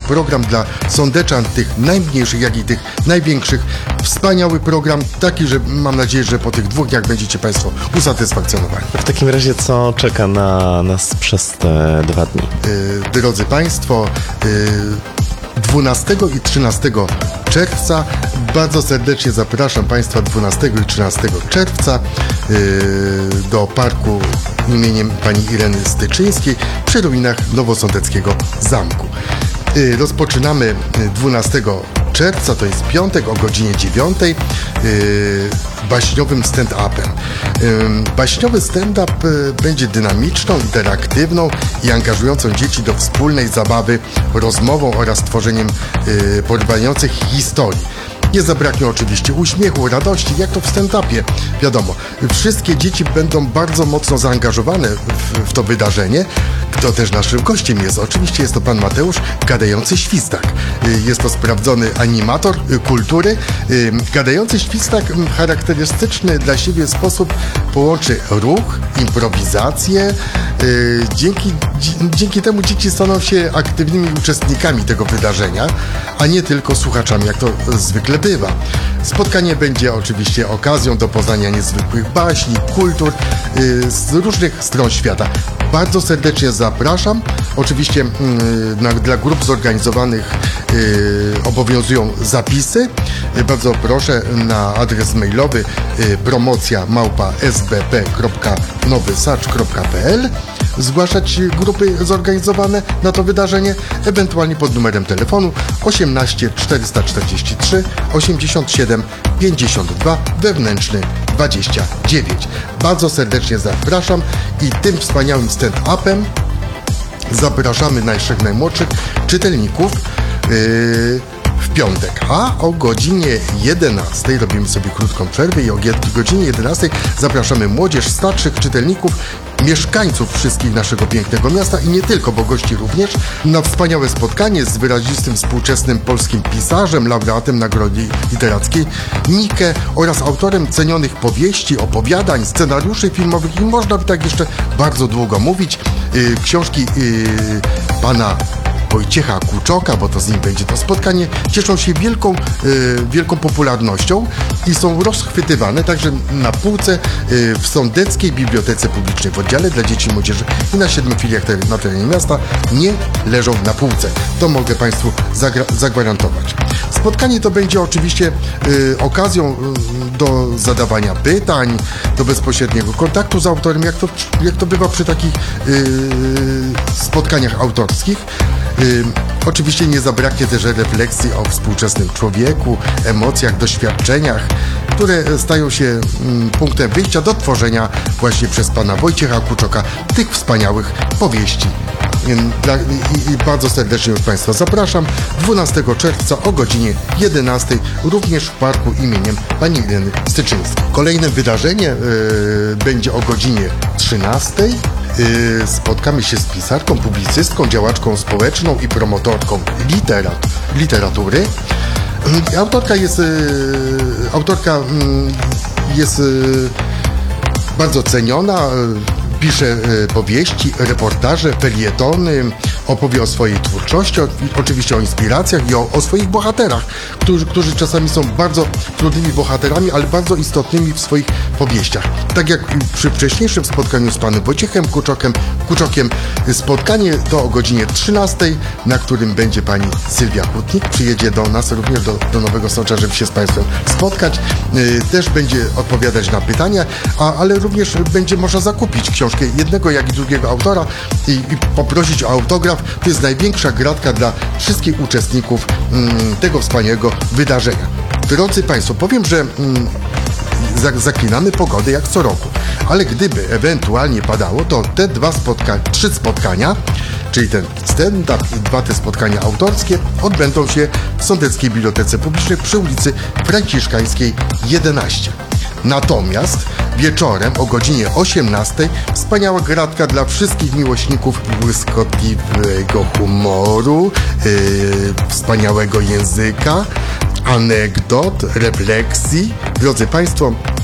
program dla sądeczan, tych najmniejszych, jak i tych największych. Wspaniały program, taki, że mam nadzieję, że po tych 2 dniach będziecie Państwo usatysfakcjonowani. W takim razie co czeka na nas przez te 2 dni? Drodzy Państwo, 12 i 13 czerwca bardzo serdecznie zapraszam Państwa 12 i 13 czerwca do parku imieniem pani Ireny Styczyńskiej przy ruinach Nowosądeckiego Zamku. Rozpoczynamy 12 czerwca, to jest piątek, o godzinie 9 baśniowym stand-upem. Baśniowy stand-up będzie dynamiczną, interaktywną i angażującą dzieci do wspólnej zabawy, rozmową oraz tworzeniem porywających historii. Nie zabraknie oczywiście uśmiechu, radości, jak to w stand-upie. Wiadomo, wszystkie dzieci będą bardzo mocno zaangażowane w to wydarzenie. Kto też naszym gościem jest? Oczywiście jest to pan Mateusz Gadający Świstak. Jest to sprawdzony animator kultury. Gadający Świstak w charakterystyczny dla siebie sposób połączy ruch, improwizację. Dzięki temu dzieci staną się aktywnymi uczestnikami tego wydarzenia, a nie tylko słuchaczami, jak to zwykle bywa. Spotkanie będzie oczywiście okazją do poznania niezwykłych baśni, kultur z różnych stron świata. Bardzo serdecznie zapraszam. Oczywiście dla grup zorganizowanych obowiązują zapisy. Bardzo proszę na adres mailowy promocja@sbp.nowysacz.pl zgłaszać grupy zorganizowane na to wydarzenie, ewentualnie pod numerem telefonu 18 443 87 52 wewnętrzny 29. Bardzo serdecznie zapraszam i tym wspaniałym stand-upem zapraszamy najmłodszych czytelników w piątek, a o godzinie 11 robimy sobie krótką przerwę i o godzinie 11 zapraszamy młodzież, starszych czytelników, mieszkańców wszystkich naszego pięknego miasta i nie tylko, bo gości również, na wspaniałe spotkanie z wyrazistym współczesnym polskim pisarzem, laureatem Nagrody Literackiej Nike oraz autorem cenionych powieści, opowiadań, scenariuszy filmowych i można by tak jeszcze bardzo długo mówić. Książki pana Wojciecha Kuczoka, bo to z nim będzie to spotkanie, cieszą się wielką popularnością i są rozchwytywane także na półce w Sądeckiej Bibliotece Publicznej w oddziale dla dzieci i młodzieży i na 7 filiach na terenie miasta nie leżą na półce. To mogę Państwu zagwarantować. Spotkanie to będzie oczywiście okazją do zadawania pytań, do bezpośredniego kontaktu z autorem, jak to bywa przy takich spotkaniach autorskich. Oczywiście nie zabraknie też refleksji o współczesnym człowieku, emocjach, doświadczeniach, które stają się punktem wyjścia do tworzenia właśnie przez pana Wojciecha Kuczoka tych wspaniałych powieści. I bardzo serdecznie już Państwa zapraszam 12 czerwca o godzinie 11 również w parku imieniem pani Ireny Styczyńskiej. Kolejne wydarzenie będzie o godzinie 13. Spotkamy się z pisarką, publicystką, działaczką społeczną i promotorką literatury. Autorka jest bardzo ceniona. Pisze powieści, reportaże, felietony, opowie o swojej twórczości, oczywiście o inspiracjach i o swoich bohaterach, którzy czasami są bardzo trudnymi bohaterami, ale bardzo istotnymi w swoich powieściach. Tak jak przy wcześniejszym spotkaniu z panem Wojciechem Kuczokiem, spotkanie to o godzinie 13, na którym będzie pani Sylwia Hutnik. Przyjedzie do nas również do Nowego Sącza, żeby się z Państwem spotkać. Też będzie odpowiadać na pytania, ale również będzie można zakupić książkę jednego, jak i drugiego autora i poprosić o autograf. To jest największa gratka dla wszystkich uczestników tego wspaniałego wydarzenia. Drodzy Państwo, powiem, że zaklinamy pogodę jak co roku, ale gdyby ewentualnie padało, to te 3 spotkania, czyli ten stand-up i 2 te spotkania autorskie odbędą się w Sądeckiej Bibliotece Publicznej przy ulicy Franciszkańskiej 11. Natomiast wieczorem o godzinie 18 wspaniała gratka dla wszystkich miłośników błyskotliwego humoru, wspaniałego języka, anegdot, refleksji. Drodzy Państwo,